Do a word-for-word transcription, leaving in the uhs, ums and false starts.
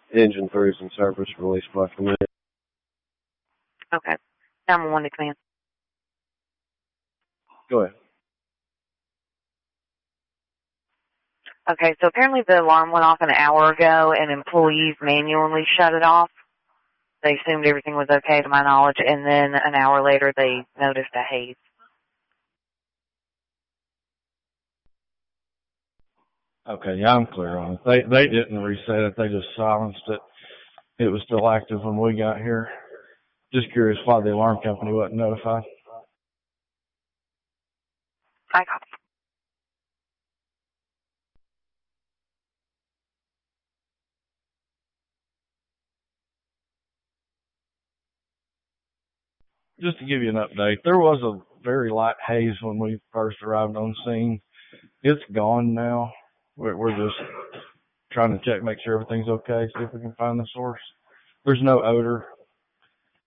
engine throughs and surface release by committee. Okay. Number one to command. Go ahead. Okay, so apparently the alarm went off an hour ago and employees manually shut it off. They assumed everything was okay to my knowledge, and then an hour later they noticed a haze. Okay, yeah, I'm clear on it. They they didn't reset it. They just silenced it. It was still active when we got here. Just curious why the alarm company wasn't notified. I copy. Just to give you an update, there was a very light haze when we first arrived on scene. It's gone now. We're, we're just trying to check, make sure everything's okay, see if we can find the source. There's no odor